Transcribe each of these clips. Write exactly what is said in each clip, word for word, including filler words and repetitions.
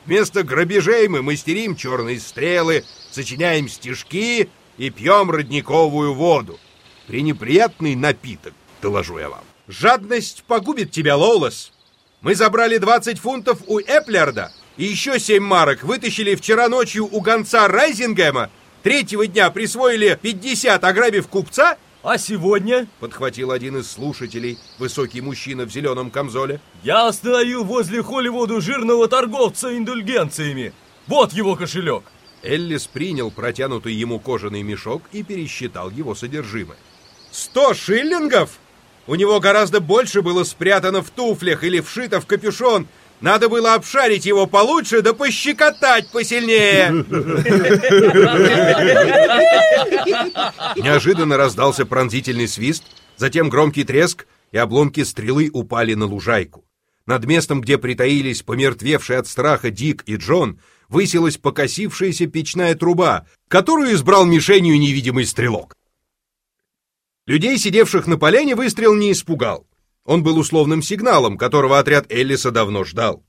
Вместо грабежей мы мастерим черные стрелы, сочиняем стишки и пьем родниковую воду. Пренеприятный напиток, доложу я вам. Жадность погубит тебя, Лоулес. Мы забрали двадцать фунтов у Эплярда и еще семь марок вытащили вчера ночью у гонца Райзингема. Третьего дня присвоили пятьдесят, ограбив купца. А сегодня? Подхватил один из слушателей, высокий мужчина в зеленом камзоле. Я остановил возле Холливуду жирного торговца индульгенциями. Вот его кошелек. Эллис принял протянутый ему кожаный мешок и пересчитал его содержимое. Сто шиллингов? У него гораздо больше было спрятано в туфлях или вшито в капюшон. Надо было обшарить его получше, да пощекотать посильнее. Неожиданно раздался пронзительный свист, затем громкий треск, и обломки стрелы упали на лужайку. Над местом, где притаились помертвевшие от страха Дик и Джон, высилась покосившаяся печная труба, которую избрал мишенью невидимый стрелок. Людей, сидевших на поляне, выстрел не испугал. Он был условным сигналом, которого отряд Эллиса давно ждал.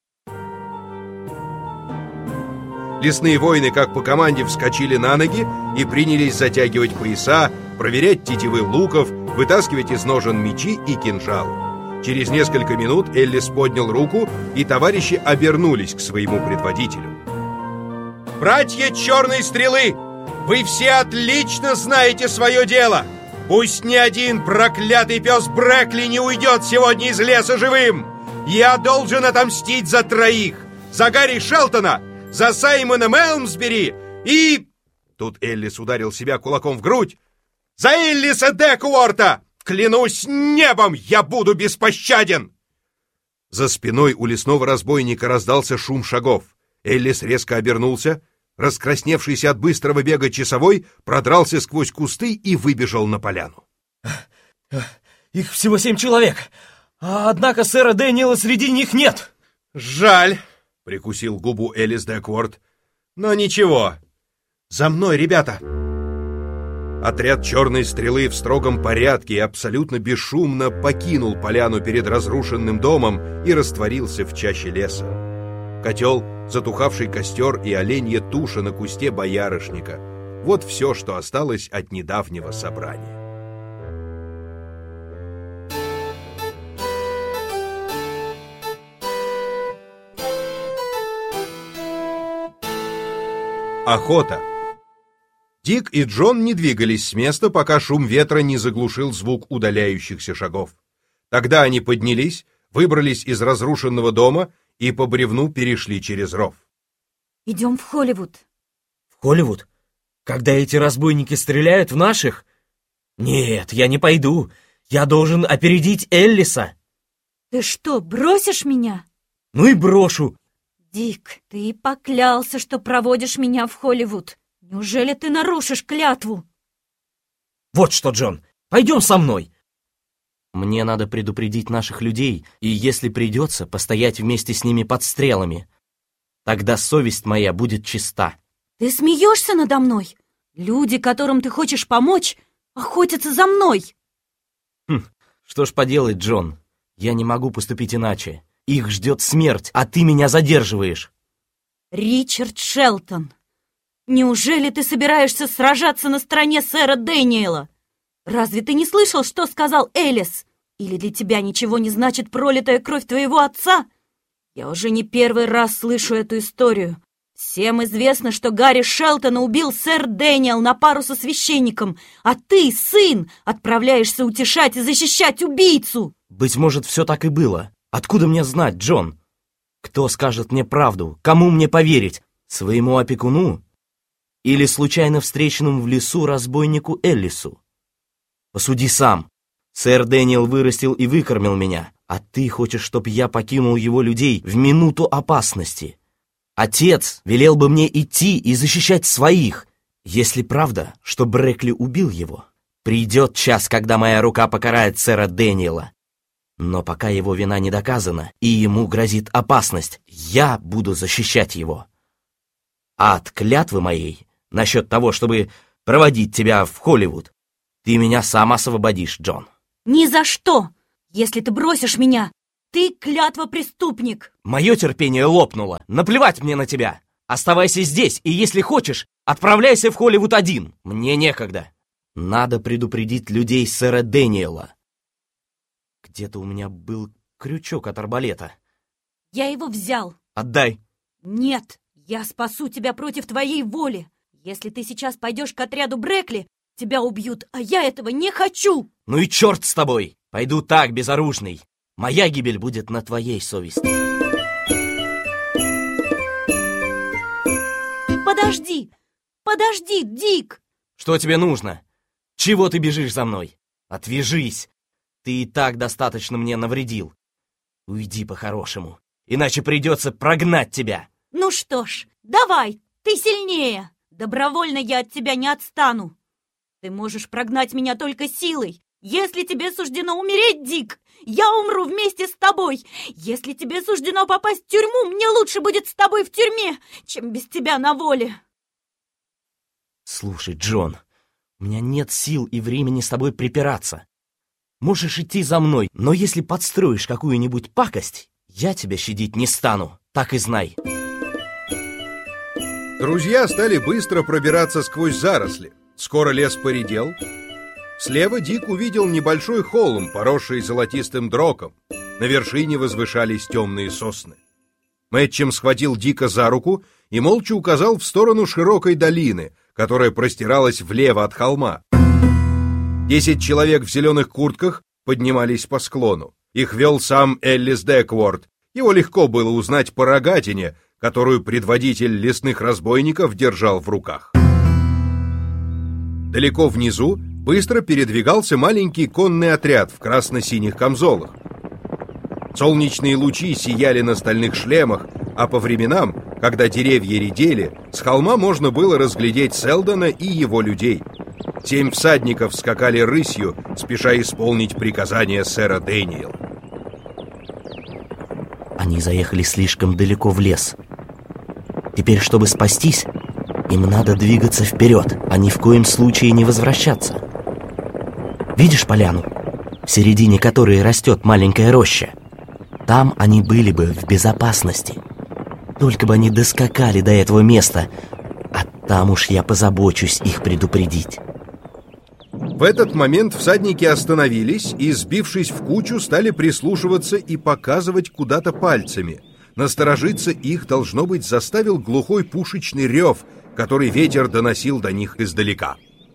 Лесные воины, как по команде, вскочили на ноги и принялись затягивать пояса, проверять тетивы луков, вытаскивать из ножен мечи и кинжалы. Через несколько минут Эллис поднял руку, и товарищи обернулись к своему предводителю. «Братья Черной Стрелы, вы все отлично знаете свое дело! Пусть ни один проклятый пес Брекли не уйдет сегодня из леса живым! Я должен отомстить за троих! За Гарри Шелтона, за Саймона Мелмсбери и...» Тут Эллис ударил себя кулаком в грудь. «За Эллиса Декуорта! Клянусь небом, я буду беспощаден!» За спиной у лесного разбойника раздался шум шагов. Эллис резко обернулся. Раскрасневшийся от быстрого бега часовой продрался сквозь кусты и выбежал на поляну. Их всего семь человек, а однако сэра Дэниела среди них нет. Жаль, прикусил губу Эллис Декворт. Но ничего. За мной, ребята. Отряд Черной Стрелы в строгом порядке и абсолютно бесшумно покинул поляну перед разрушенным домом и растворился в чаще леса. Котел, затухавший костер и оленья туша на кусте боярышника. Вот все, что осталось от недавнего собрания. Охота. Дик и Джон не двигались с места, пока шум ветра не заглушил звук удаляющихся шагов. Тогда они поднялись, выбрались из разрушенного дома и по бревну перешли через ров. Идем в Холливуд. В Холливуд? Когда эти разбойники стреляют в наших? Нет, я не пойду. Я должен опередить Эллиса. Ты что, бросишь меня? Ну и брошу. Дик, ты поклялся, что проводишь меня в Холливуд. Неужели ты нарушишь клятву? Вот что, Джон, пойдем со мной. Мне надо предупредить наших людей, и если придется, постоять вместе с ними под стрелами. Тогда совесть моя будет чиста. Ты смеешься надо мной? Люди, которым ты хочешь помочь, охотятся за мной. Хм, что ж поделать, Джон, я не могу поступить иначе. Их ждет смерть, а ты меня задерживаешь. Ричард Шелтон, неужели ты собираешься сражаться на стороне сэра Дэниела? Разве ты не слышал, что сказал Эллис? Или для тебя ничего не значит пролитая кровь твоего отца? Я уже не первый раз слышу эту историю. Всем известно, что Гарри Шелтона убил сэр Дэниел на пару со священником, а ты, сын, отправляешься утешать и защищать убийцу. Быть может, все так и было. Откуда мне знать, Джон? Кто скажет мне правду? Кому мне поверить? Своему опекуну? Или случайно встреченному в лесу разбойнику Эллису? Посуди сам. Сэр Дэниел вырастил и выкормил меня, а ты хочешь, чтоб я покинул его людей в минуту опасности? Отец велел бы мне идти и защищать своих, если правда, что Брекли убил его. Придет час, когда моя рука покарает сэра Дэниела. Но пока его вина не доказана и ему грозит опасность, я буду защищать его. А от клятвы моей насчет того, чтобы проводить тебя в Холливуд, ты меня сам освободишь, Джон. Ни за что! Если ты бросишь меня, Ты клятва-преступник! Мое терпение лопнуло. Наплевать мне на тебя. Оставайся здесь, и если хочешь, отправляйся в Холливуд один. Мне некогда. Надо предупредить людей сэра Дэниела. Где-то у меня был крючок от арбалета. Я его взял. Отдай. Нет, я спасу тебя против твоей воли. Если ты сейчас пойдешь к отряду Брэкли, тебя убьют, а я этого не хочу. Ну и черт с тобой. Пойду так, безоружный. Моя гибель будет на твоей совести. Подожди! Подожди, Дик! Что тебе нужно? Чего ты бежишь за мной? Отвяжись! Ты и так достаточно мне навредил. Уйди по-хорошему, иначе придется прогнать тебя. Ну что ж, давай, ты сильнее. Добровольно я от тебя не отстану. Ты можешь прогнать меня только силой. Если тебе суждено умереть, Дик, я умру вместе с тобой. Если тебе суждено попасть в тюрьму, мне лучше будет с тобой в тюрьме, чем без тебя на воле. Слушай, Джон, у меня нет сил и времени с тобой припираться. Можешь идти за мной, но если подстроишь какую-нибудь пакость, я тебя щадить не стану, так и знай. Друзья стали быстро пробираться сквозь заросли. Скоро лес поредел. Слева Дик увидел небольшой холм, поросший золотистым дроком. На вершине возвышались темные сосны. Мэтчем схватил Дика за руку и молча указал в сторону широкой долины, которая простиралась влево от холма. Десять человек в зеленых куртках поднимались по склону. Их вел сам Эллис Декворд. Его легко было узнать по рогатине, которую предводитель лесных разбойников держал в руках. Далеко внизу быстро передвигался маленький конный отряд в красно-синих камзолах. Солнечные лучи сияли на стальных шлемах, а по временам, когда деревья редели, с холма можно было разглядеть Селдона и его людей. Семь всадников скакали рысью, спеша исполнить приказания сэра Дэниела. Они заехали слишком далеко в лес. Теперь, чтобы спастись, им надо двигаться вперед, а ни в коем случае не возвращаться. Видишь поляну, в середине которой растет маленькая роща? Там они были бы в безопасности. Только бы они доскакали до этого места, а там уж я позабочусь их предупредить. В этот момент всадники остановились и, сбившись в кучу, стали прислушиваться и показывать куда-то пальцами. Насторожиться их, должно быть, заставил глухой пушечный рев, который ветер доносил до них издалека.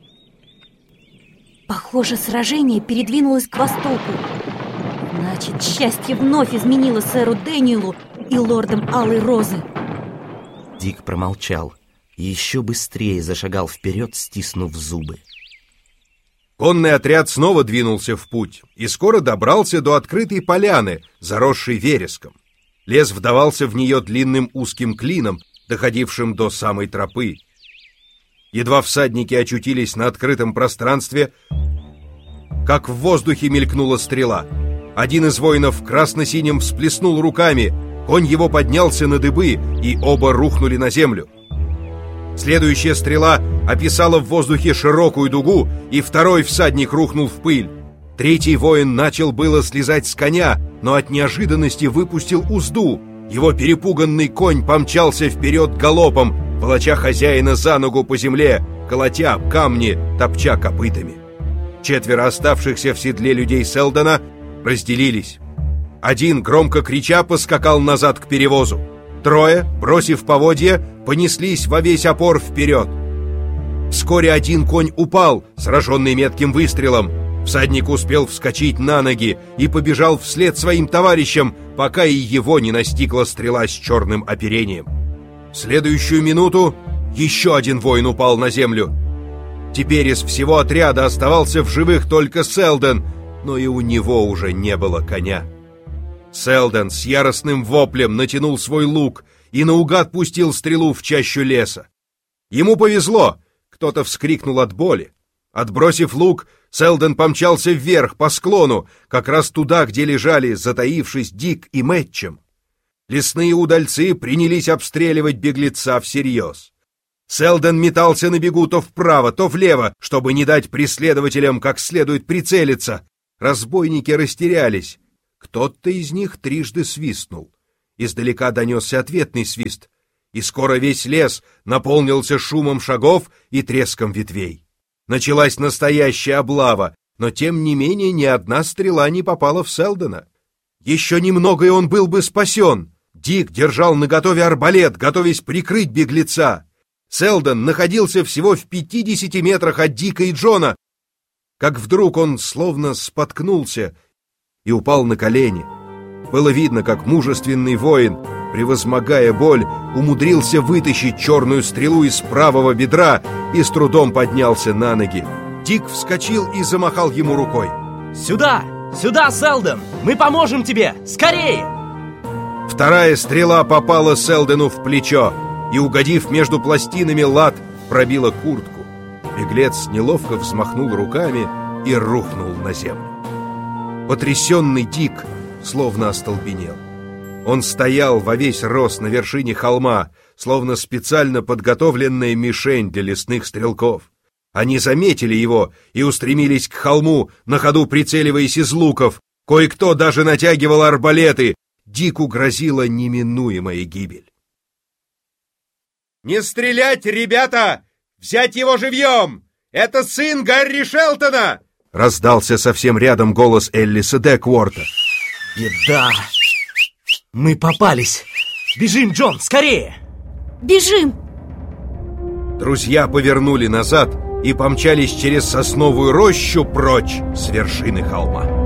Похоже, сражение передвинулось к востоку. Значит, счастье вновь изменило сэру Дэниелу и лордам Алой Розы. Дик промолчал и еще быстрее зашагал вперед, стиснув зубы. Конный отряд снова двинулся в путь и скоро добрался до открытой поляны, заросшей вереском. Лес вдавался в нее длинным узким клином, доходившим до самой тропы. Едва всадники очутились на открытом пространстве, как в воздухе мелькнула стрела. Один из воинов в красно-синем всплеснул руками, конь его поднялся на дыбы, и оба рухнули на землю. Следующая стрела описала в воздухе широкую дугу, и второй всадник рухнул в пыль. Третий воин начал было слезать с коня, но от неожиданности выпустил узду. Его перепуганный конь помчался вперед галопом, волоча хозяина за ногу по земле, колотя об камни, топча копытами. Четверо оставшихся в седле людей Селдона разделились. Один, громко крича, поскакал назад к перевозу. Трое, бросив поводья, понеслись во весь опор вперед. Вскоре один конь упал, сраженный метким выстрелом. Всадник успел вскочить на ноги и побежал вслед своим товарищам, пока и его не настигла стрела с черным оперением. В следующую минуту еще один воин упал на землю. Теперь из всего отряда оставался в живых только Селдон, но и у него уже не было коня. Селдон с яростным воплем натянул свой лук и наугад пустил стрелу в чащу леса. Ему повезло, кто-то вскрикнул от боли. Отбросив лук, Селдон помчался вверх по склону, как раз туда, где лежали, затаившись, Дик и Мэтчем. Лесные удальцы принялись обстреливать беглеца всерьез. Селдон метался на бегу то вправо, то влево, чтобы не дать преследователям как следует прицелиться. Разбойники растерялись. кто-то из них трижды свистнул. Издалека донесся ответный свист, и скоро весь лес наполнился шумом шагов и треском ветвей. Началась настоящая облава, но тем не менее ни одна стрела не попала в Селдона. Еще немного, и он был бы спасен. Дик держал наготове арбалет, готовясь прикрыть беглеца. Селдон находился всего в пятидесяти метрах от Дика и Джона, как вдруг он словно споткнулся и упал на колени. Было видно, как мужественный воин, превозмогая боль, умудрился вытащить черную стрелу из правого бедра и с трудом поднялся на ноги. Дик вскочил и замахал ему рукой. «Сюда! Сюда, Селдон! Мы поможем тебе! Скорее!» Вторая стрела попала Селдону в плечо и, угодив между пластинами лад, пробила куртку. Беглец неловко взмахнул руками и рухнул на землю. Потрясенный Дик словно остолбенел. Он стоял во весь рост на вершине холма, словно специально подготовленная мишень для лесных стрелков. Они заметили его и устремились к холму, на ходу прицеливаясь из луков. Кое-кто даже натягивал арбалеты. Дику грозила неминуемая гибель. «Не стрелять, ребята! Взять его живьем! Это сын Гарри Шелтона!» Раздался совсем рядом голос Эллиса Декворта. «Беда! Мы попались! Бежим, Джон, скорее!» «Бежим!» Друзья повернули назад и помчались через сосновую рощу прочь с вершины холма.